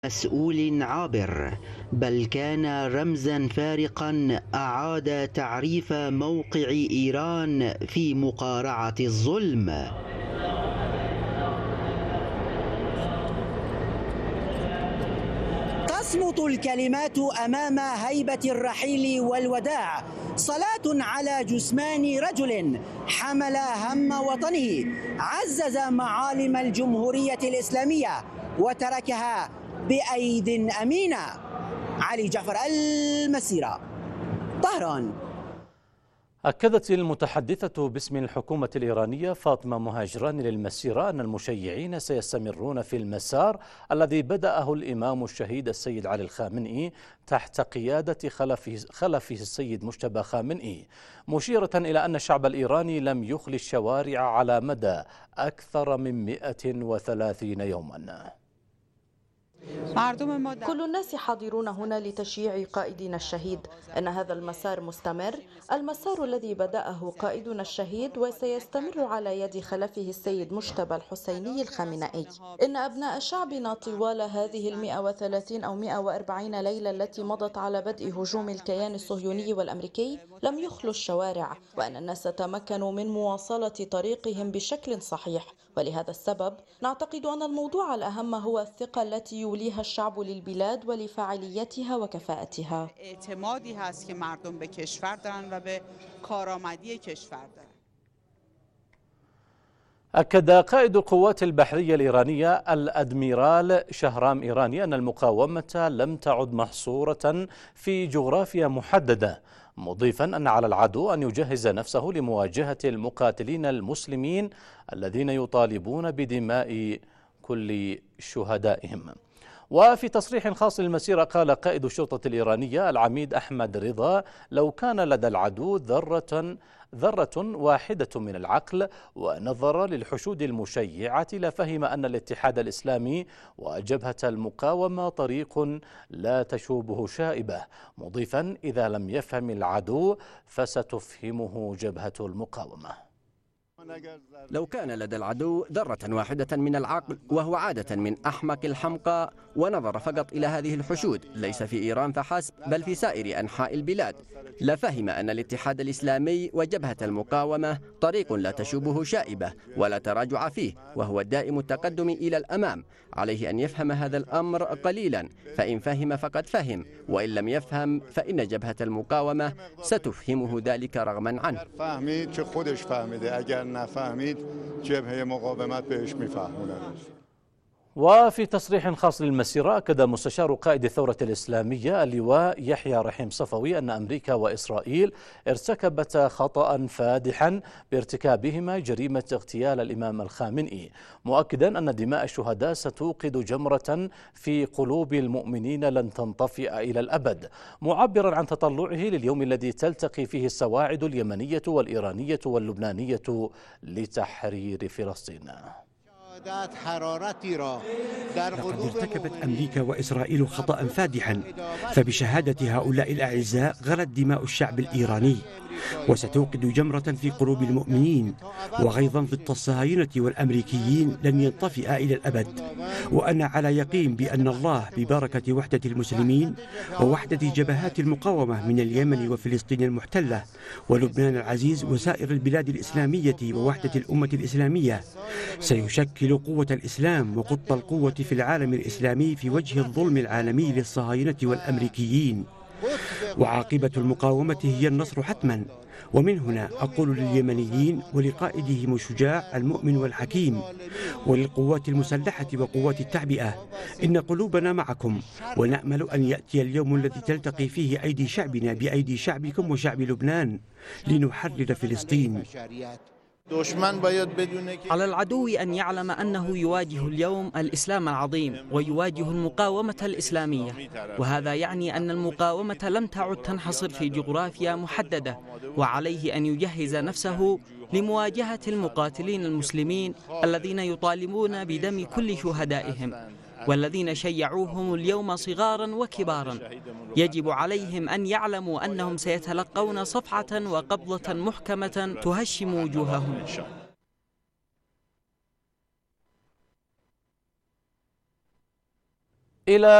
مسؤول عابر، بل كان رمزا فارقا أعاد تعريف موقع إيران في مقارعة الظلم. تصمت الكلمات أمام هيبة الرحيل والوداع، صلاة على جثمان رجل حمل هم وطنه، عزز معالم الجمهورية الإسلامية وتركها بأيد أمينة. علي جعفر، المسيرة، طهران. أكدت المتحدثة باسم الحكومة الإيرانية فاطمة مهاجران للمسيرة أن المشيعين سيستمرون في المسار الذي بدأه الإمام الشهيد السيد علي الخامنئي تحت قيادة خلفه السيد مجتبى خامنئي، مشيرة إلى أن الشعب الإيراني لم يخل الشوارع على مدى أكثر من 130 يوما. كل الناس حاضرون هنا لتشييع قائدنا الشهيد. أن هذا المسار مستمر، المسار الذي بدأه قائدنا الشهيد وسيستمر على يد خلفه السيد مجتبى الحسيني الخامنئي. إن أبناء شعبنا طوال هذه 130 أو 140 ليلة التي مضت على بدء هجوم الكيان الصهيوني والأمريكي لم يخلوا الشوارع، وأن الناس تمكنوا من مواصلة طريقهم بشكل صحيح. ولهذا السبب نعتقد أن الموضوع الأهم هو الثقة التي يوليها الشعب للبلاد ولفاعليتها وكفاءتها. أكد قائد القوات البحرية الإيرانية الأدميرال شهرام إيراني أن المقاومة لم تعد محصورة في جغرافيا محددة، مضيفا أن على العدو أن يجهز نفسه لمواجهة المقاتلين المسلمين الذين يطالبون بدماء كل شهدائهم. وفي تصريح خاص للمسيرة قال قائد الشرطة الإيرانية العميد أحمد رضا: لو كان لدى العدو ذرة واحدة من العقل ونظر للحشود المشيعة لفهم أن الاتحاد الإسلامي وجبهة المقاومة طريق لا تشوبه شائبة، مضيفا: إذا لم يفهم العدو فستفهمه جبهة المقاومة. لو كان لدى العدو ذرة واحدة من العقل، وهو عادة من أحمق الحمقى، ونظر فقط إلى هذه الحشود ليس في إيران فحسب بل في سائر أنحاء البلاد، لفهم أن الاتحاد الإسلامي وجبهة المقاومة طريق لا تشوبه شائبة ولا تراجع فيه، وهو الدائم التقدم إلى الأمام. عليه أن يفهم هذا الأمر قليلا، فإن فهم فقد فهم، وإن لم يفهم فإن جبهة المقاومة ستفهمه ذلك رغما عنه. وفي تصريح خاص للمسيرة أكد مستشار قائد الثورة الإسلامية اللواء يحيى رحيم صفوي أن أمريكا وإسرائيل ارتكبتا خطأ فادحا بارتكابهما جريمة اغتيال الإمام الخامنئي، مؤكدا أن دماء الشهداء ستوقد جمرة في قلوب المؤمنين لن تنطفئ إلى الأبد، معبرا عن تطلعه لليوم الذي تلتقي فيه السواعد اليمنية والإيرانية واللبنانية لتحرير فلسطين. لقد ارتكبت أمريكا وإسرائيل خطأ فادحا، فبشهادة هؤلاء الأعزاء غلت دماء الشعب الإيراني، وستوقد جمرة في قلوب المؤمنين، وغيظا ضد الصهاينة والأمريكيين لن ينطفئ إلى الأبد. وأنا على يقين بأن الله ببركة وحدة المسلمين ووحدة جبهات المقاومة من اليمن وفلسطين المحتلة ولبنان العزيز وسائر البلاد الإسلامية ووحدة الأمة الإسلامية سيشكل قوة الإسلام وقطب القوة في العالم الإسلامي في وجه الظلم العالمي للصهاينة والأمريكيين، وعاقبة المقاومة هي النصر حتما. ومن هنا أقول لليمنيين ولقائدهم الشجاع المؤمن والحكيم وللقوات المسلحة وقوات التعبئة: إن قلوبنا معكم، ونأمل أن يأتي اليوم الذي تلتقي فيه أيدي شعبنا بأيدي شعبكم وشعب لبنان لنحرر فلسطين. على العدو أن يعلم أنه يواجه اليوم الإسلام العظيم ويواجه المقاومة الإسلامية، وهذا يعني أن المقاومة لم تعد تنحصر في جغرافيا محددة، وعليه أن يجهز نفسه لمواجهة المقاتلين المسلمين الذين يطالبون بدم كل شهدائهم والذين شيعوهم اليوم صغارا وكبارا. يجب عليهم أن يعلموا أنهم سيتلقون صفعة وقبضة محكمة تهشم وجوههم. إلى